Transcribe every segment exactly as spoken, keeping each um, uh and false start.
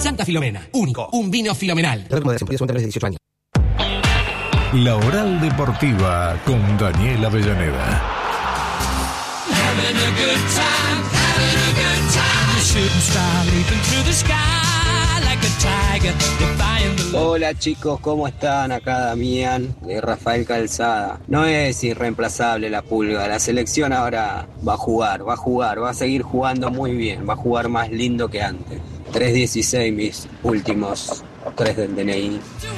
Santa Filomena, único, un vino filomenal. dieciocho años. La Oral Deportiva con Daniel Avellaneda. Hola chicos, ¿cómo están? Acá Damián de Rafael Calzada. No es irreemplazable la Pulga, la selección ahora va a jugar, va a jugar, va a seguir jugando muy bien, va a jugar más lindo que antes. tres dieciséis mis últimos tres del D N I.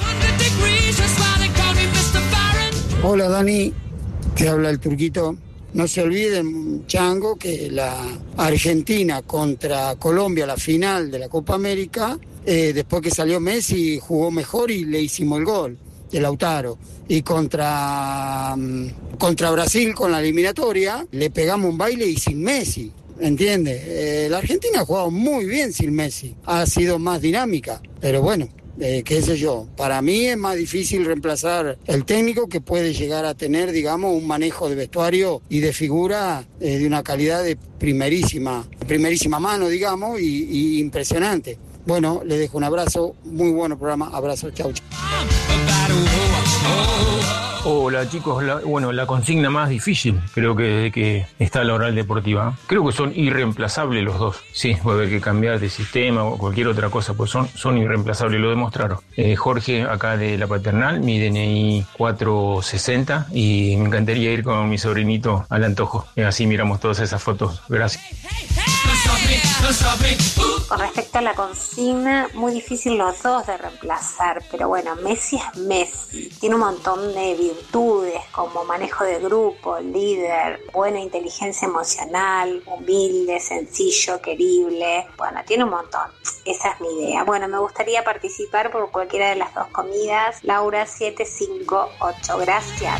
Hola Dani, te habla el Turquito. No se olviden, Chango, que la Argentina contra Colombia, la final de la Copa América, eh, después que salió Messi, jugó mejor y le hicimos el gol de Lautaro. Y contra, contra Brasil, con la eliminatoria, le pegamos un baile y sin Messi, ¿entiendes? Eh, la Argentina ha jugado muy bien sin Messi, ha sido más dinámica, pero bueno. Eh, qué sé yo, para mí es más difícil reemplazar el técnico que puede llegar a tener, digamos, un manejo de vestuario y de figura eh, de una calidad de primerísima, primerísima mano, digamos, y, y impresionante. Bueno, les dejo un abrazo, muy bueno programa, abrazo, chau, chau. Hola chicos, la, bueno, la consigna más difícil creo que desde que está la Oral Deportiva. Creo que son irreemplazables los dos. Sí, va a haber que cambiar de sistema o cualquier otra cosa, pues son, son irreemplazables, lo demostraron. Eh, Jorge, acá de La Paternal, mi D N I cuatro sesenta y me encantaría ir con mi sobrinito al Antojo. Eh, así miramos todas esas fotos. Gracias. Con respecto a la consigna, muy difícil los dos de reemplazar, pero bueno, Messi es Messi, tiene un montón de virtudes como manejo de grupo, líder, buena inteligencia emocional, humilde, sencillo, querible, bueno, tiene un montón, esa es mi idea. Bueno, me gustaría participar por cualquiera de las dos comidas. Laura siete cinco ocho, gracias.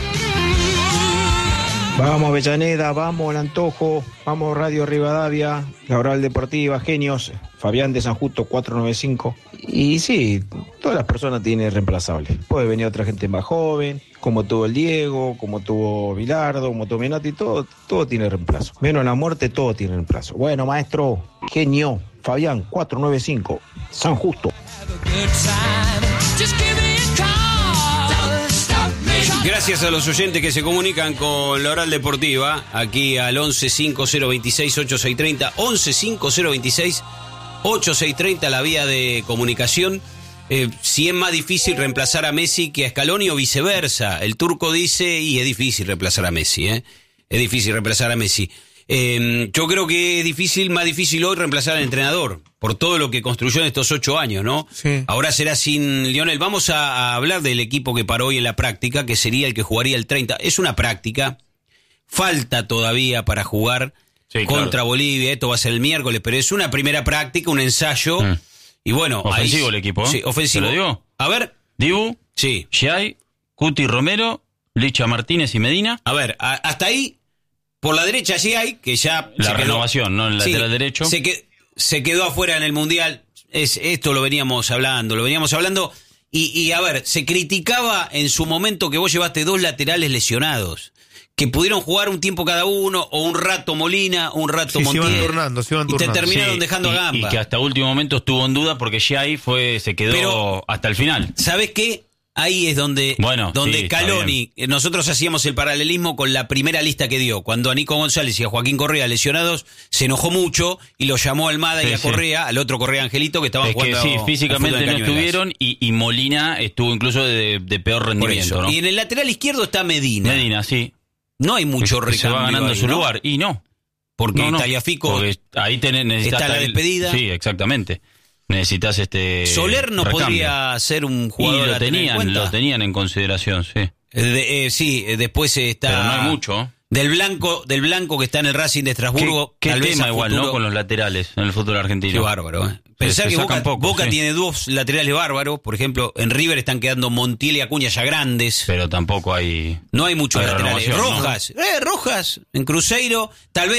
Vamos Avellaneda, vamos al Antojo, vamos Radio Rivadavia, la Oral Deportiva, genios, Fabián de San Justo cuatrocientos noventa y cinco. Y sí, todas las personas tienen reemplazables. Puede venir otra gente más joven, como tuvo el Diego, como tuvo Bilardo, como tuvo Menotti, todo, todo tiene reemplazo. Menos la muerte, todo tiene reemplazo. Bueno, maestro, genio, Fabián cuatrocientos noventa y cinco, San Justo. Gracias a los oyentes que se comunican con la Oral Deportiva, aquí al once cinco cero veintiséis ochenta y seis treinta, once cinco cero veintiséis ochenta y seis treinta, la vía de comunicación. Eh, si es más difícil reemplazar a Messi que a Scaloni o viceversa. El Turco dice, y es difícil reemplazar a Messi, ¿eh? Es difícil reemplazar a Messi. Eh, yo creo que es difícil, más difícil hoy reemplazar al entrenador, por todo lo que construyó en estos ocho años, ¿no? Sí. Ahora será sin Lionel. Vamos a, a hablar del equipo que paró hoy en la práctica, que sería el que jugaría el treinta. Es una práctica, falta todavía para jugar sí, contra claro. Bolivia, esto va a ser el miércoles, pero es una primera práctica, un ensayo, mm. y bueno... Ofensivo ahí, el equipo, ¿eh? Sí, ofensivo. ¿Te lo digo? A ver. Dibu, sí. Giai, Cuti Romero, Licha Martínez y Medina. A ver, a, hasta ahí... Por la derecha sí hay, que ya... La renovación, quedó, ¿no? El lateral sí, derecho. Se, que, se quedó afuera en el Mundial. Es, esto lo veníamos hablando, lo veníamos hablando. Y, y a ver, se criticaba en su momento que vos llevaste dos laterales lesionados. Que pudieron jugar un tiempo cada uno, o un rato Molina, un rato sí, Montiel. Se iban turnando, se iban turnando. Y te terminaron sí, dejando y, a Gamba. Y que hasta último momento estuvo en duda porque Giai fue, se quedó Pero, hasta el final. ¿Sabés qué? Ahí es donde, bueno, donde sí, Scaloni, nosotros hacíamos el paralelismo con la primera lista que dio. Cuando a Nico González y a Joaquín Correa lesionados, se enojó mucho y lo llamó a Almada sí, y a Correa, sí. al otro Correa Angelito, que estaban es jugando. Que sí, físicamente no estuvieron y, y Molina estuvo incluso de, de peor rendimiento, ¿no? Y en el lateral izquierdo está Medina. Medina, sí. No hay mucho recambio. Se va ganando ahí, su ¿no? lugar. Y no. Porque no, no, Tagliafico porque ahí tenés, necesitas está la despedida. El, sí, exactamente. Necesitas este Soler no recambio. Podría ser un jugador y lo a tener tenían, en cuenta. Lo tenían en consideración, sí. De, eh, sí, después está. Pero no hay mucho. Del blanco, del blanco que está en el Racing de Estrasburgo. ¿Qué, qué tal tema vez igual, futuro... ¿no? Con los laterales en el fútbol argentino. Qué bárbaro, ¿eh? Pensá que Boca, poco, Boca sí. tiene dos laterales bárbaros. Por ejemplo, en River están quedando Montiel y Acuña ya grandes. Pero tampoco hay. No hay muchos hay laterales. Rojas, ¿no? eh, Rojas, en Cruzeiro, tal vez.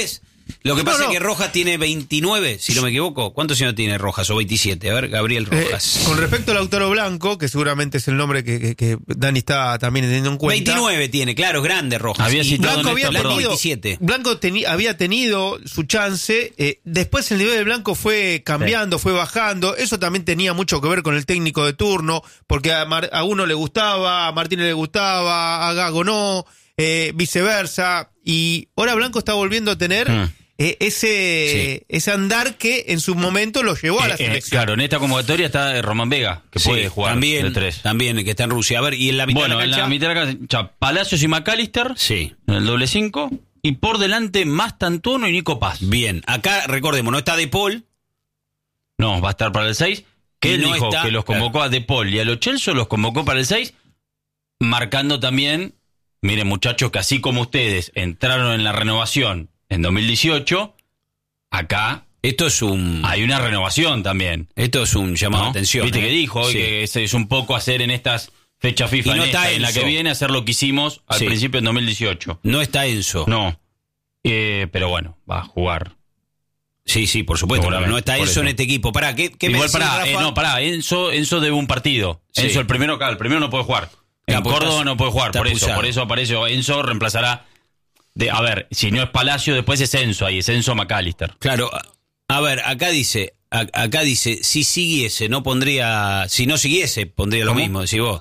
Lo que No, pasa no. es que Rojas tiene veintinueve, si no me equivoco. ¿Cuántos años tiene Rojas? O veintisiete. A ver, Gabriel Rojas. Eh, con respecto a Lautaro Blanco, que seguramente es el nombre que, que, que Dani está también teniendo en cuenta. veintinueve tiene, claro, es grande Rojas. Había Y citado Blanco había Néstor, perdón. tenido, veintisiete. Blanco teni- había tenido su chance, eh, después el nivel de Blanco fue cambiando, fue bajando, eso también tenía mucho que ver con el técnico de turno, porque a, Mar- a uno le gustaba, a Martínez le gustaba, a Gago no, eh, viceversa, y ahora Blanco está volviendo a tener Mm. eh, ese, Sí. ese andar que en su momento lo llevó a la Eh, eh, selección. claro, en esta convocatoria está Román Vega, que Sí, puede jugar también, de tres. también, que está en Rusia. A ver, y en la mitad Bueno, de la en cancha. la mitad de la cancha, Palacios y McAllister, Sí. en el doble cinco, y por delante Mastantuono y Nico Paz. Bien, acá recordemos, no está De Paul. No, va a estar para el seis. Que Y él no dijo está- que los convocó a De Paul y a Lo Celso, los convocó para el seis, marcando también, miren muchachos, que así como ustedes entraron en la renovación en dos mil dieciocho, acá Esto es un. hay una renovación también. Esto es un llamado ¿no? de atención. Viste ¿eh? que dijo hoy Sí. que es, es un poco hacer en estas fechas FIFA, Y no en, está esta, en la Enzo. que viene, hacer lo que hicimos al Sí. principio en dos mil dieciocho. No está Enzo. No. Eh, pero bueno, va a jugar. Sí, sí, por supuesto. Seguramente, No está por Enzo eso. en este equipo. Pará, ¿qué, qué me Igual decís, pará, eh, Rafa? no, pará, Enzo, Enzo debe un partido. Sí. Enzo el primero acá, el primero no puede jugar. En Ah, porque Córdoba está- no puede jugar, está por eso, pulsado. por eso aparece Enzo, reemplazará. De, a ver, si no es Palacio, después es Enzo ahí, es Enzo McAllister. Claro, a- a ver, acá dice, a- acá dice, si siguiese, no pondría, si no siguiese, pondría lo ¿Cómo? mismo, decís vos.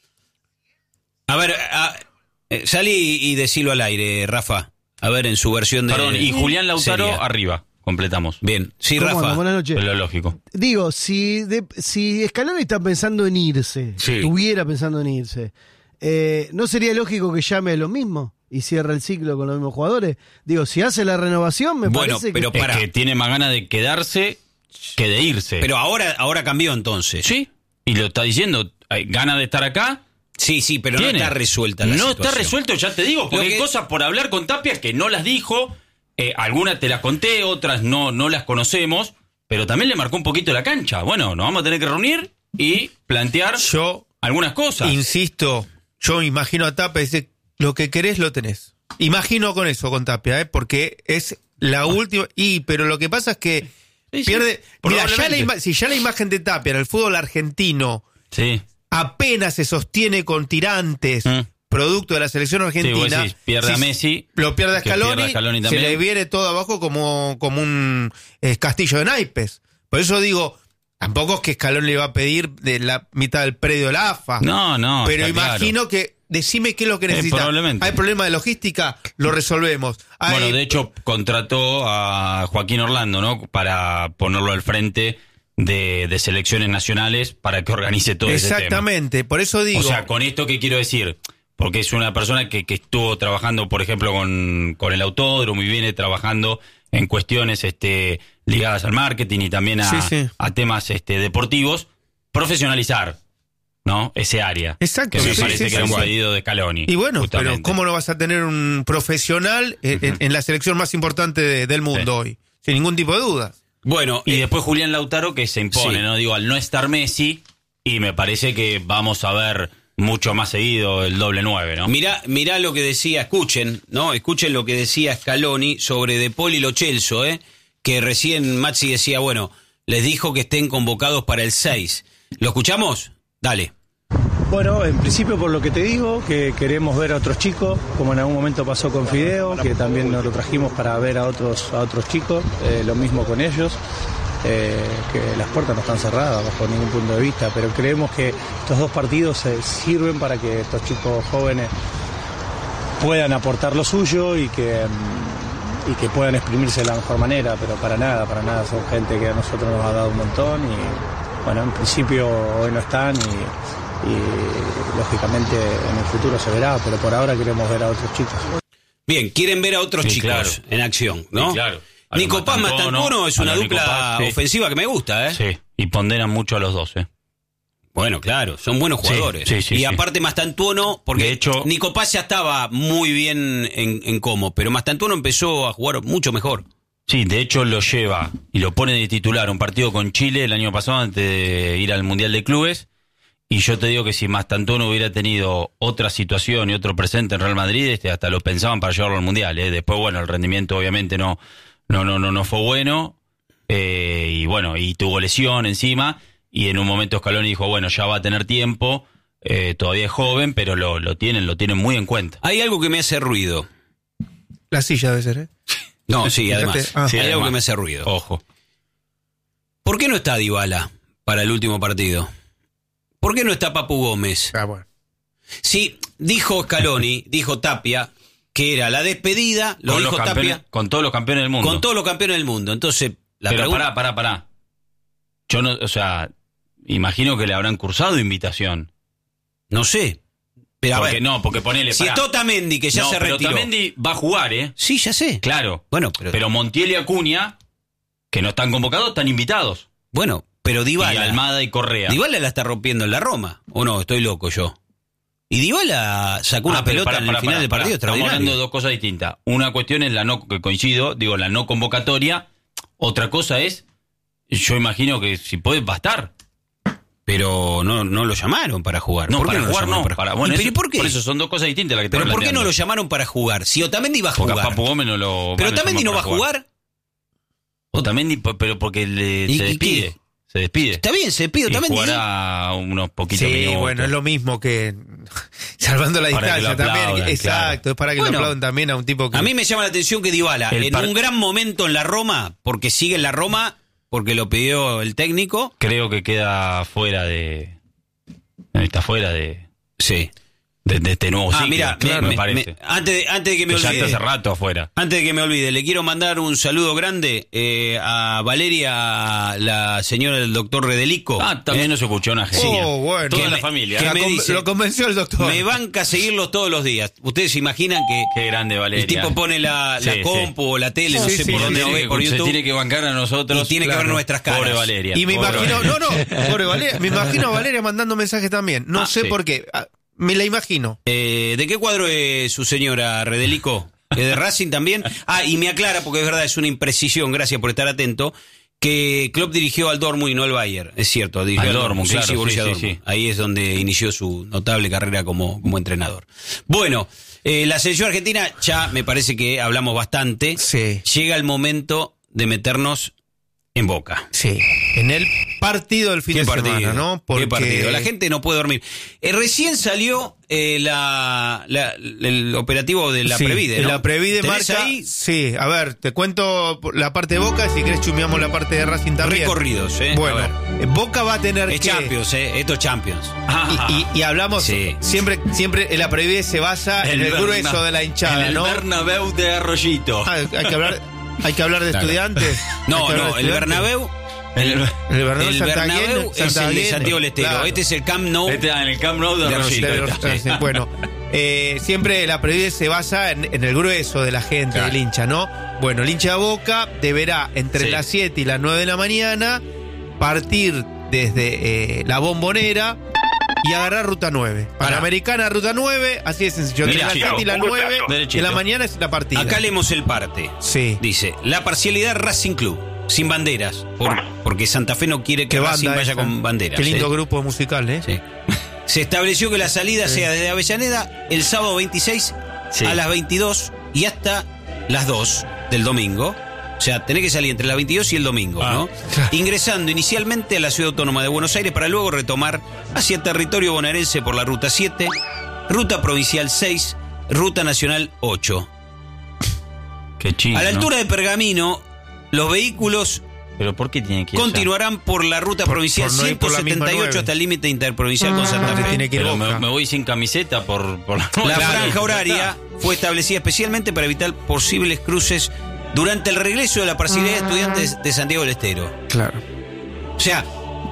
A ver, a- eh, salí y decilo al aire, Rafa. A ver, en su versión de... Perdón, y Julián Lautaro seria. arriba, completamos. Bien, sí, ¿Cómo Rafa. anda? Buenas noches. Es lo lógico. Digo, si, de- si Scaloni está pensando en irse, Sí. estuviera pensando en irse, eh, ¿no sería lógico que llame a lo mismo y cierre el ciclo con los mismos jugadores? Digo, si hace la renovación, me Bueno, parece pero que... Pará. Es que tiene más ganas de quedarse que de irse. Pero ahora, ahora cambió entonces. sí, y lo está diciendo, hay ganas de estar acá. Sí, sí, pero Tiene. no está resuelta la No situación. está resuelto, ya te digo, porque Lo hay que- cosas por hablar con Tapia que no las dijo, eh, algunas te las conté, otras no, no las conocemos, pero también le marcó un poquito la cancha. Bueno, nos vamos a tener que reunir y plantear Yo algunas cosas. insisto, yo imagino a Tapia y dice, lo que querés lo tenés. Imagino con eso, con Tapia, ¿eh? Porque es la última... Y, pero lo que pasa es que Sí, sí, pierde... Mira, ya la probablemente. ima- si ya la imagen de Tapia en el fútbol argentino Sí. apenas se sostiene con tirantes, Mm. producto de la selección Sí, argentina... vos decís, pierde si a Messi, lo pierde a que Scaloni, pierda a Scaloni se también. le viene todo abajo como, como un eh, castillo de naipes. Por eso digo, tampoco es que Scaloni le va a pedir de la mitad del predio de la A F A. No, no, Pero está imagino que, decime qué es lo que Eh, necesita. probablemente. Hay problema de logística, lo resolvemos. Hay- Bueno, de hecho, contrató a Joaquín Orlando, ¿no? Para ponerlo al frente de, de selecciones nacionales para que organice todo ese tema. Exactamente, por eso digo... O sea, con esto, ¿qué quiero decir? Porque es una persona que, que estuvo trabajando, por ejemplo, con, con el autódromo y viene trabajando en cuestiones este, ligadas al marketing y también a, Sí, sí. a temas este, deportivos, profesionalizar, ¿no? Ese área. Exacto, Que me sí, parece sí, que era sí, un sí. pedido de Scaloni. Y bueno, justamente. pero ¿cómo no vas a tener un profesional en, en- en la selección más importante de- del mundo hoy? Sin ningún tipo de dudas. Bueno, Y eh, después Julián Lautaro que se impone, Sí. ¿no? Digo, al no estar Messi, y me parece que vamos a ver mucho más seguido el doble nueve, ¿no? Mirá, mirá lo que decía, escuchen, ¿no? Escuchen lo que decía Scaloni sobre De Paul y Lo Celso, ¿eh? Que recién Maxi decía, bueno, les dijo que estén convocados para el seis. ¿Lo escuchamos? Dale. Bueno, en principio por lo que te digo, que queremos ver a otros chicos, como en algún momento pasó con Fideo, que también nos lo trajimos para ver a otros, a otros chicos, eh, lo mismo con ellos. Eh, que las puertas no están cerradas bajo ningún punto de vista, pero creemos que estos dos partidos eh, sirven para que estos chicos jóvenes puedan aportar lo suyo y que, mm, y que puedan exprimirse de la mejor manera, pero para nada, para nada, son gente que a nosotros nos ha dado un montón y bueno, en principio hoy no están y, y lógicamente en el futuro se verá, pero por ahora queremos ver a otros chicos. Bien, quieren ver a otros Sí, chicos claro. en acción, ¿no? Sí, claro. A los Nico Paz Mastantuono, Mastantuono es a una los Nico dupla Paz, sí. ofensiva que me gusta, ¿eh? Sí, y ponderan mucho a los dos, ¿eh? Bueno, claro, son buenos Sí, jugadores. sí, sí, y sí. aparte Mastantuono, porque De hecho- Nico Paz ya estaba muy bien en, en Como, pero Mastantuono empezó a jugar mucho mejor. Sí, de hecho lo lleva y lo pone de titular un partido con Chile el año pasado antes de ir al Mundial de Clubes. Y yo te digo que si Mastantuono hubiera tenido otra situación y otro presente en Real Madrid, este, hasta lo pensaban para llevarlo al Mundial, ¿eh? Después, bueno, el rendimiento obviamente no, no, no, no, no fue bueno. Eh, y bueno, y tuvo lesión encima. Y en un momento Scaloni dijo, bueno, ya va a tener tiempo. Eh, todavía es joven, pero lo, lo tienen, lo tienen muy en cuenta. Hay algo que me hace ruido. La silla debe ser, ¿eh? No, sí, además. Ah, hay sí, algo además. que me hace ruido. Ojo. ¿Por qué no está Dybala para el último partido? ¿Por qué no está Papu Gómez? Ah, bueno. Sí, dijo Scaloni, dijo Tapia, que era la despedida, lo Con dijo los campeones, Tapia, con todos los campeones del mundo. con todos los campeones del mundo. Entonces, la Pero pregunta... pará, pará, pará. Yo no, o sea, imagino que le habrán cursado invitación. No sé. Pero a porque ver, no, porque ponele. si pará. está Otamendi, que ya no, se pero retiró. Otamendi va a jugar, ¿eh? Sí, ya sé. Claro. Bueno, pero, Pero Montiel y Acuña, que no están convocados, están invitados. bueno, pero Y Dybala, Almada y Correa. Dybala la está rompiendo en la Roma. ¿O no? Estoy loco yo. Y Dybala sacó una Ah, pero pelota pará, en pará, el final pará, del pará. partido Estamos extraordinario. hablando de dos cosas distintas. Una cuestión es la no, que coincido, digo, la no convocatoria. Otra cosa es, yo imagino que si puede, va a estar. Pero no, no lo llamaron para jugar. No, ¿Por qué para no lo jugar llamaron no. para Para, jugar? bueno, ¿Y pero eso- por qué? Por eso son dos cosas distintas las que ¿Pero estoy por qué no planteando. lo llamaron para jugar? Si Otamendi va a Porque jugar. a Papu Gómez no lo Pero van a Otamendi llamar no va a para jugar. Otamendi, p- pero porque le, ¿Y- se y despide. qué? Se despide. Está bien, se pide Y Otamendi. jugará unos poquitos Sí, minutos. bueno, es lo mismo que salvando la Para que distancia lo también. aplaudan, Exacto, claro. es para que Bueno, lo aplaudan también a un tipo que... A mí me llama la atención que Dybala, El en par- un gran momento en la Roma, porque sigue en la Roma, porque lo pidió el técnico. Creo que queda fuera de... Está fuera de... Sí. De, de este nuevo Ah, ciclo, mira, me, me me- parece. me- antes, de, antes de que me Que ya olvide. está hace rato afuera. Antes de que me olvide, le quiero mandar un saludo grande eh, a Valeria, la señora del doctor Redelico. Ah, también ¿Eh? nos escuchó una genia. Oh, bueno. Toda Que la me- familia. que La me con- dice, lo convenció el doctor. Me banca a seguirlos todos los días. Ustedes se imaginan que Qué grande Valeria. el tipo pone la, la Sí, compu sí. o la tele, no Sí, sé sí, por sí, dónde sí, lo ve, que- por se YouTube. tiene que bancar a nosotros. Y tiene que claro. ver nuestras caras. Pobre Valeria. Y me Pobre imagino, Valeria. no, no, pobre Valeria, me imagino a Valeria mandando mensajes también. No Ah, sé sí. por qué. Ah, me la imagino. Eh, ¿De qué cuadro es su señora Redelico? ¿Es de Racing también? Ah, y me aclara, porque es verdad, es una imprecisión, gracias por estar atento, que Klopp dirigió al Dortmund y no al Bayern. Es cierto, dirigió Al al Dortmund, Sí, claro, sí, Borussia sí, sí, Dortmund. sí. Ahí es donde inició su notable carrera como, como entrenador. Bueno, eh, la selección argentina, ya me parece que hablamos bastante. Sí. Llega el momento de meternos en Boca. Sí. En el partido del fin ¿Qué de partido? semana, ¿no? ¿Qué partido? La gente no puede dormir. Eh, recién salió eh, la, la- el operativo de la Sí, Previde, ¿no? La Previde ¿Tenés marca. ahí Sí, a ver, te cuento la parte de Boca, si querés chumeamos la parte de Racing también. recorridos, ¿eh? Bueno, A ver. eh, Boca va a tener Es que. Champions, ¿eh? Esto es Champions. Y, y- y hablamos, Sí. siempre, siempre en la Previde se basa en el Berna- grueso de la hinchada, en el ¿no? Bernabéu de Arroyito. Ah, hay que hablar, hay que hablar de Claro. estudiantes. No, Hay que hablar no, de el estudiantes. Bernabéu. El, El Bernabéu, El Santa Bernabéu Guien- es el Santa de Guien, Santiago del Estero. claro. Este es el Camp Nou. este, en el Camp Nou de De Arroyito. Arroyito. De los- bueno, eh, siempre la Previde se basa en, en el grueso de la gente, Claro. del hincha, ¿no? Bueno, el hincha de Boca deberá entre Sí. las siete y las nueve de la mañana partir desde eh, la Bombonera y agarrar ruta nueve. Panamericana, ruta nueve, así de sencillo. Entre las Derechito. siete y las nueve de Derechito. la mañana es la partida. Acá leemos el parte. Sí. Dice, la parcialidad Racing Club, sin banderas, por- porque Santa Fe no quiere que Qué Racing banda vaya esa. con banderas. Qué lindo ¿eh? grupo musical, ¿eh? Sí. Se estableció que la salida sea desde Avellaneda el sábado veintiséis Sí. a las veintidós y hasta las dos del domingo. O sea, tenés que salir entre las veintidós y el domingo, Ah. ¿no? Ingresando inicialmente a la Ciudad Autónoma de Buenos Aires para luego retomar hacia territorio bonaerense por la Ruta siete, Ruta Provincial seis, Ruta Nacional ocho. Qué chido. A la ¿no? altura de Pergamino, los vehículos Pero ¿por qué tiene que ir allá? continuarán por la Ruta Por- Provincial por no ir por la misma ciento setenta y ocho nueve. hasta el límite interprovincial con Santa Aparte Fe. tiene que ir Pero me, Boca. me voy sin camiseta por, por la La Claro. franja horaria fue establecida especialmente para evitar posibles cruces durante el regreso de la parcialidad de estudiantes de Santiago del Estero. Claro. O sea,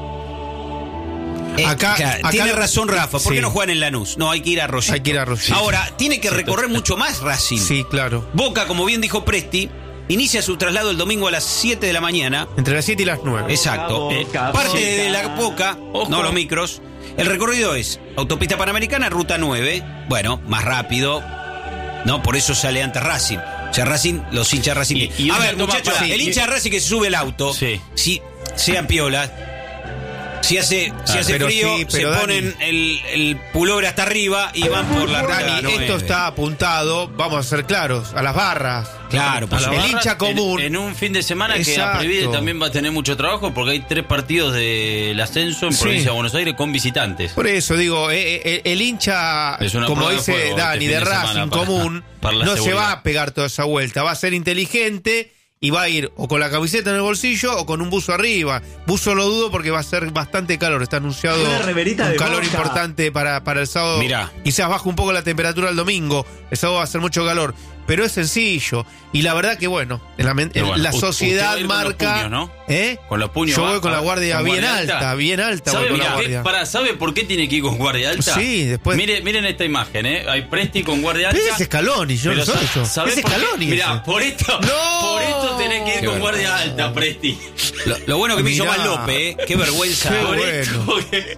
eh, Acá- claro, acá tiene lo- razón Rafa. ¿Por qué sí. no juegan en Lanús? No, hay que ir a Rosito. Hay que ir a Rosito. Ahora, tiene que recorrer mucho más Racing. Sí, claro. Boca, como bien dijo Presti, inicia su traslado el domingo a las siete de la mañana. Entre las siete y las nueve. Exacto. Eh, parte de la Boca, Ojo. no los micros. El recorrido es autopista panamericana, ruta nueve. Bueno, más rápido. No, por eso sale antes Racing. O sea, Racing, los hinchas Racing. Y- y a una ver, toma muchachos, para- el hincha de Racing que se sube al auto, Sí. si sean piolas, si hace, si hace pero frío, sí, se pero Dani- ponen el, el pullover hasta arriba y van por la ruta Dani, nueve. esto está apuntado, vamos a ser claros, a las barras. Claro, pues A la el barra, hincha común. En, en un fin de semana que Exacto. Aprevide también va a tener mucho trabajo porque hay tres partidos del ascenso en Sí. provincia de Buenos Aires con visitantes. Por eso digo, eh, eh, el hincha, Es una como prueba de dice fuego Dani, este de fin de semana Racing para- común, para la no se seguridad. va a pegar toda esa vuelta, va a ser inteligente y va a ir o con la camiseta en el bolsillo o con un buzo arriba. Buzo lo dudo porque va a ser bastante calor, está anunciado Una remerita un de calor Boca. importante para, para el sábado. Mirá. Quizás baja un poco la temperatura el domingo, el sábado va a ser mucho calor, pero es sencillo. Y la verdad que bueno, en la, men- Pero en bueno, la u- sociedad usted va a ir con los marca... puños, ¿no? ¿Eh? Con los puños. Yo va- voy con la va- guardia con bien guardia alta, bien alta. ¿Sabe, voy con la mirá, qué- guardia. para, ¿Sabe por qué tiene que ir con guardia alta? Sí, después- Mire, miren esta imagen, ¿eh? Hay Presti con guardia alta. Pero ese es Scaloni, yo Pero no soy sa- yo. ¿sabe Ese por qué? Scaloni Mirá, ese. por esto, ¡No! por esto tenés que ir Qué con bueno. guardia alta, Presti. Lo, lo bueno que me hizo Mirá. más López, ¿eh? Qué vergüenza. Qué Por bueno. esto, porque-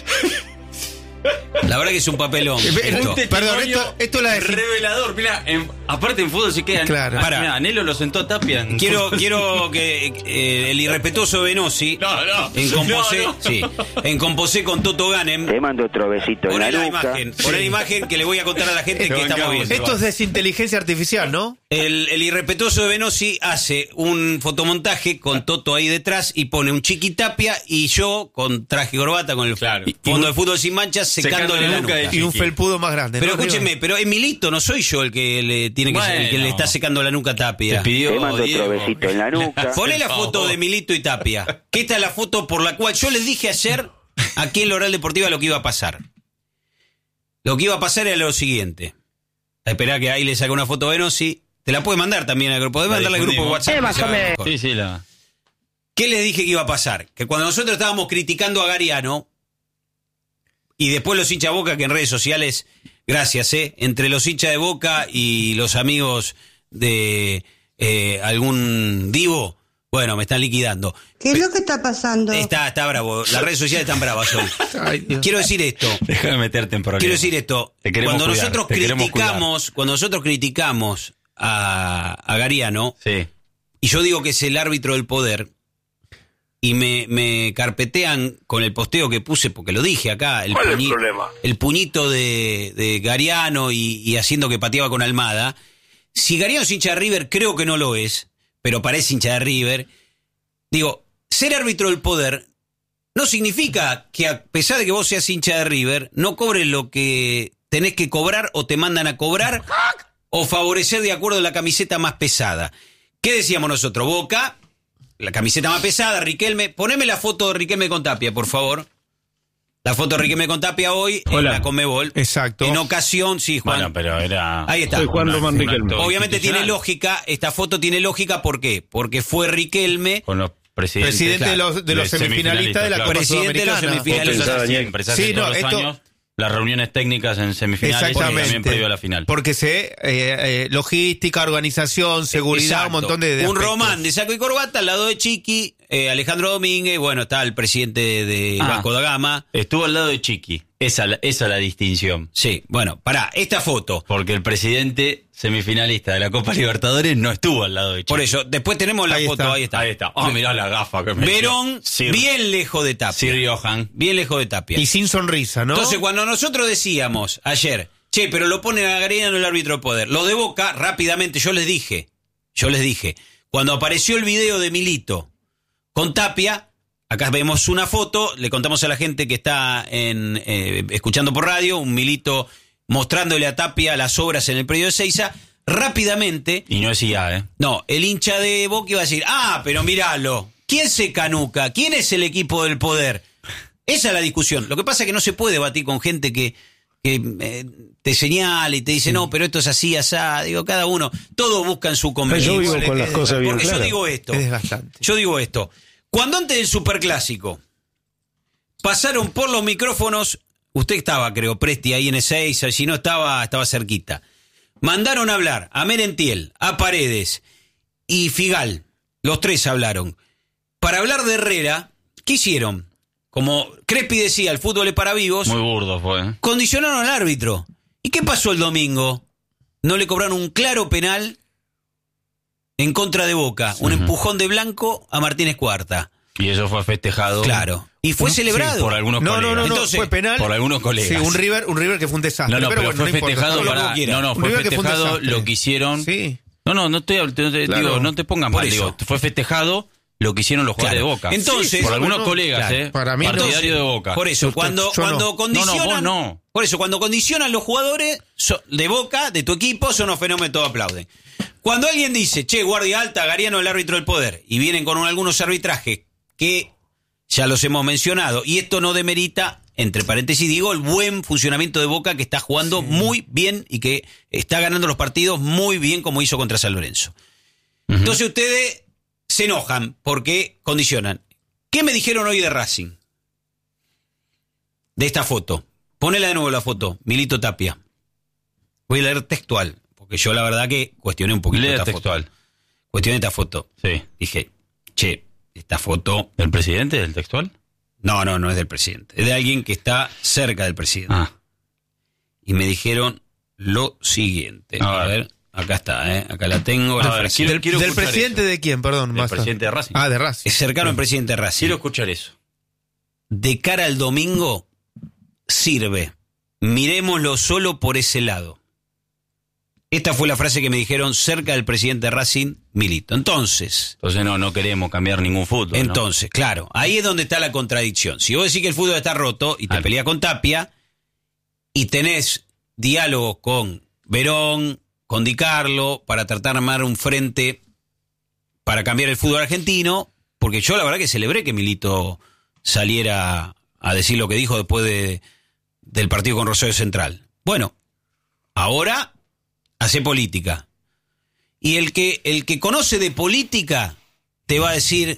La verdad que es un papelón. Eh, eh, esto. Un Perdón, testimonio esto, esto es la de... revelador. Mira, en- aparte en fútbol se quedan. Claro. Para. Mira, Anelo lo sentó Tapia. en Quiero, fútbol. quiero que eh, el irrespetuoso Venosi No, no. en Composé, No, no. sí, en Composé con Toto Ganem. Te mando otro besito en Poné la la nuca. imagen, poné la imagen que le voy a contar a la gente que estamos viendo. Esto es desinteligencia artificial, ¿no? El, el irrespetuoso de Venosi hace un fotomontaje con Toto ahí detrás y pone un Chiquitapia y yo con traje y corbata con el Claro. fondo de fútbol sin manchas secándole la nuca. de Y un Chiqui. felpudo más grande. Pero ¿no? escúchenme, pero es Milito, no soy yo el que le tiene que Bueno. el que le está secando la nuca a Tapia. Te pidió Te mando Diego. otro besito en la nuca. Poné la foto de Milito y Tapia, que esta es la foto por la cual yo les dije ayer aquí en la Oral Deportiva lo que iba a pasar. Lo que iba a pasar era lo siguiente. Esperá que ahí le saque una foto a Venosi. Te la puede mandar también al grupo. Podés La mandarle al grupo de difundimos. WhatsApp. Eh, más que se o va menos. mejor. Sí, sí, la. ¿Qué les dije que iba a pasar? Que cuando nosotros estábamos criticando a Gariano, y después los hinchas de Boca, que en redes sociales, gracias, ¿eh? Entre los hinchas de Boca y los amigos de eh, algún divo, bueno, me están liquidando. ¿Qué es lo que está pasando? Está, está bravo, las redes sociales están bravas hoy. Ay, Dios. Quiero decir esto, Déjame meterte en problemas. quiero decir esto. Te queremos Cuando cuidar, nosotros te queremos criticamos, cuando nosotros criticamos a, a Gariano, Sí. y yo digo que es el árbitro del poder, y me, me carpetean con el posteo que puse, porque lo dije acá, el, ¿Cuál es el puñi- problema? el puñito de, de Gariano y, y haciendo que pateaba con Almada. Si Gariano es hincha de River, creo que no lo es, pero parece hincha de River. Digo, ser árbitro del poder no significa que a pesar de que vos seas hincha de River, no cobres lo que tenés que cobrar o te mandan a cobrar o favorecer de acuerdo a la camiseta más pesada. ¿Qué decíamos nosotros? Boca, la camiseta más pesada, Riquelme. Poneme la foto de Riquelme con Tapia, por favor. La foto de Riquelme con Tapia hoy en Hola. la Conmebol. Exacto. En ocasión, sí, Juan. Bueno, pero era. Ahí está. Soy Juan Román Riquelme. Obviamente tiene Institucional. lógica, esta foto tiene lógica, ¿por qué? Porque fue Riquelme, Con los presidentes. Presidente de los, de los semifinalistas de la claro. Copa Presidente de los Sudamericana. semifinalistas. Esto se hace siempre, se hace Sí, no, todos los esto- años. Las reuniones técnicas en semifinales y también Exactamente. previo a la final. Porque se eh, eh, logística, organización, seguridad, Exacto. un montón de, de Un aspectos. Román de saco y corbata al lado de Chiqui, eh, Alejandro Domínguez, bueno, está el presidente de Ah. Vasco da Gama. Estuvo al lado de Chiqui. Esa, esa es la distinción. Sí, bueno, pará, esta foto. Porque el presidente semifinalista de la Copa Libertadores no estuvo al lado de Chiqui. Por eso, después tenemos la Ahí foto, está. ahí está. Ahí está. Ah, mirá la gafa que me Verón, Sir, bien lejos de Tapia. Sir Johan. Bien lejos de Tapia. Y sin sonrisa, ¿no? Entonces, cuando nosotros decíamos ayer, che, pero lo ponen a Gariano el árbitro de poder, lo de Boca, rápidamente, yo les dije, yo les dije, cuando apareció el video de Milito con Tapia, acá vemos una foto, le contamos a la gente que está en eh, escuchando por radio, un Milito mostrándole a Tapia las obras en el predio de Seiza, rápidamente, Y no decía, ¿eh? no, el hincha de Boca iba a decir, ah, pero míralo, ¿quién se canuca? ¿Quién es el equipo del poder? Esa es la discusión. Lo que pasa es que no se puede debatir con gente que, que eh, te señala y te dice, no, pero esto es así, asá. Digo, cada uno, todos buscan su conveniencia. Yo vivo con las cosas bien Porque yo claras. digo esto, Es desgastante. yo digo esto. Cuando antes del Superclásico pasaron por los micrófonos, usted estaba, creo, Presti ahí en Ezeiza, si no estaba, estaba cerquita. Mandaron a hablar a Merentiel, a Paredes y Figal. Los tres hablaron. Para hablar de Herrera, ¿qué hicieron? Como Crespi decía, el fútbol es para vivos, Muy burdo fue, ¿eh? condicionaron al árbitro. ¿Y qué pasó el domingo? No le cobraron un claro penal en contra de Boca. Un Ujú. empujón de Blanco a Martínez Cuarta. Y eso fue festejado. Claro. Y fue Sí, celebrado. por algunos No, no, colegas. no, no, Entonces, fue penal. por algunos colegas. Sí, un River, un River que fue un desastre. No, no, pero, bueno, fue no importa, festejado todo lo para. que quiera. No, no, Un fue River que fue un festejado desastre. lo que hicieron Sí. No, no, no estoy, te, te, Claro. digo, no te pongas Por mal, eso. digo, fue festejado lo que hicieron los jugadores Claro. de Boca. Entonces, Sí, sí, por algunos bueno, colegas, claro. eh, Para mí, partidarios entonces, de Boca. Por eso, Usted- cuando, yo no. cuando condicionan. No, no, vos no. Por eso, cuando condicionan los jugadores so- de Boca, de tu equipo, son los fenómenos, todos aplauden. Cuando alguien dice, che, guardia alta, Gariano el árbitro del poder, y vienen con un- algunos arbitrajes que ya los hemos mencionado, y esto no demerita, entre paréntesis digo, el buen funcionamiento de Boca, que está jugando Sí. muy bien y que está ganando los partidos muy bien, como hizo contra San Lorenzo. Ujú. Entonces ustedes se enojan porque condicionan. ¿Qué me dijeron hoy de Racing? De esta foto. Ponela de nuevo la foto, Milito Tapia. Voy a leer textual, porque yo la verdad que cuestioné un poquito Lea esta textual. foto. Cuestioné esta foto. Sí. Dije, che, esta foto... ¿El presidente del textual? No, no, no es del presidente. Es de alguien que está cerca del presidente. Ah. Y me dijeron lo siguiente. A A ver. ver, acá está, ¿eh? Acá la tengo. A la ver, frase. quiero- ¿Del, quiero del escuchar presidente eso. de quién? Perdón. Del basta. presidente de Racing. Ah, de Racing. Es cercano al presidente de Racing. Quiero escuchar eso. De cara al domingo, sirve. Miremoslo solo por ese lado. Esta fue la frase que me dijeron cerca del presidente de Racing, Milito. Entonces, Entonces no, no queremos cambiar ningún fútbol. ¿no? entonces, claro, ahí es donde está la contradicción. Si vos decís que el fútbol está roto y te Ah. peleas con Tapia y tenés diálogos con Verón, con Di Carlo, para tratar de armar un frente para cambiar el fútbol argentino, porque yo la verdad que celebré que Milito saliera a decir lo que dijo después de, del partido con Rosario Central. Bueno, ahora hace política. Y el que, el que conoce de política te va a decir,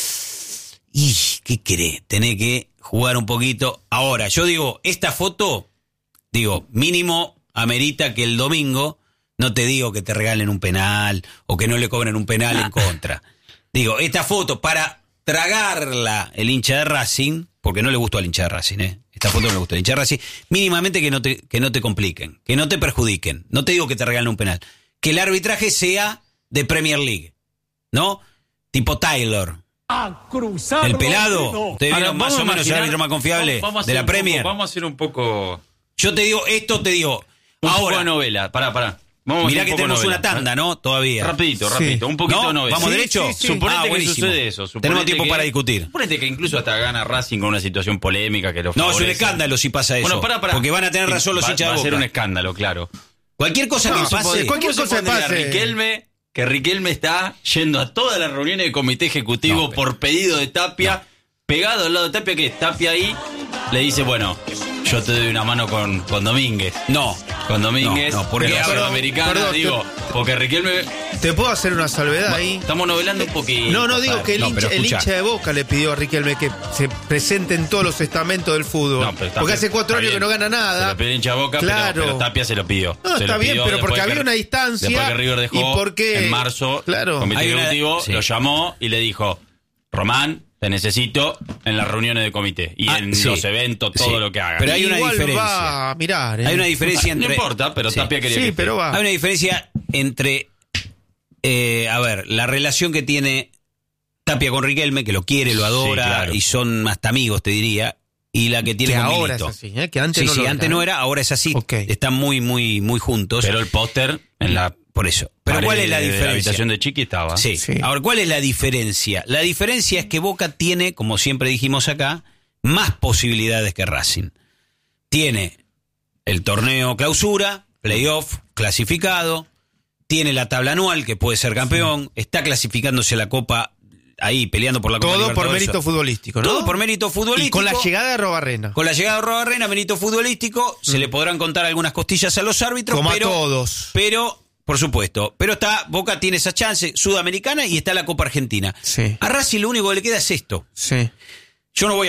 y ¿qué querés? Tenés que jugar un poquito. Ahora, yo digo, esta foto, digo, mínimo amerita que el domingo, no te digo que te regalen un penal o que no le cobren un penal en contra. Digo, esta foto para tragarla el hincha de Racing, porque no le gustó al hincha de Racing, ¿eh? Esta foto no le gustó al hincha de Racing, mínimamente que no te, que no te compliquen, que no te perjudiquen. No te digo que te regalen un penal. Que el arbitraje sea de Premier League, ¿no? Tipo Taylor. El pelado, ustedes Ahora, vieron más vamos o a menos el imaginar- árbitro más confiable vamos- vamos a de hacer la un poco- Premier. vamos a hacer un poco... Yo te digo, esto te digo, Un ahora, poco de novela. Pará, pará. Vamos a mirá hacer que un poco tenemos novela. una tanda, ¿no? Todavía. Rapidito, Sí. rapidito. Un poquito ¿No? de novela. ¿Vamos Sí, derecho? sí, sí. Suponete Ah, que buenísimo. sucede eso. Suponete Tenemos tiempo que- para discutir. Suponete que incluso hasta gana Racing con una situación polémica que lo No, es un favorece. escándalo si pasa eso. Bueno, pará, pará. Porque van a tener razón los Va- hinchas Va de a ser Boca. un escándalo, claro. Cualquier cosa No, que se pase. puede- cualquier ¿Cómo se cosa que pondría pase. Riquelme, que Riquelme está yendo a todas las reuniones de comité ejecutivo No, pero- por pedido de Tapia, pegado al lado de Tapia, que Tapia ahí le dice, bueno, yo te doy una mano con, con Domínguez. No. Con Domínguez, No, no, porque- en la Perdón, Sudamericana, perdón, digo, porque Riquelme... ¿Te puedo hacer una salvedad ahí? Estamos novelando un poquito. No, no digo padre. que el, No, hincha, pero el escuchá. hincha de Boca le pidió a Riquelme que se presente en todos los estamentos del fútbol. No, pero está- porque hace cuatro está años bien. que no gana Se nada. lo pidió el hincha de Boca, pero- Claro. pero, Tapia se lo pidió. No, Se está lo bien, pidió pero después porque que- había una distancia. Después que River dejó, y porque, en marzo, claro, el comité Hay una- ejecutivo sí. lo llamó y le dijo, Román, te necesito en las reuniones de comité y Ah, en sí. los eventos, todo Sí. lo que hagas. Pero hay una igual diferencia. va a mirar. ¿eh? Hay una diferencia No entre. importa, pero Sí. Tapia quería Sí, que pero va. Hay una diferencia entre. eh, a ver, la relación que tiene Tapia con Riquelme, que lo quiere, lo adora, Sí, claro. y son hasta amigos, te diría, y la que tiene Que con ahora Milito. es así, ¿eh? Que antes sí, no sí, lo era, antes no ¿eh? era, ahora es así. Ok. Están muy, muy, muy juntos. Pero el póster en la Por eso. Pero pared ¿cuál es la de- de diferencia? la habitación de Chiqui estaba. Sí. Sí. Ahora, ¿cuál es la diferencia? La diferencia es que Boca tiene, como siempre dijimos acá, más posibilidades que Racing. Tiene el torneo clausura, playoff, clasificado, tiene la tabla anual, que puede ser campeón, está clasificándose a la Copa, ahí peleando por la Copa Todo por Libertadores. mérito futbolístico, ¿no? Todo por mérito futbolístico. Y con la llegada de Robarrena. Con la llegada de Robarrena, mérito futbolístico, se le podrán contar algunas costillas a los árbitros, Como pero, a todos. pero, por supuesto, pero está, Boca tiene esa chance sudamericana y está la Copa Argentina. Sí. A Racing lo único que le queda es esto. Sí. Yo no voy a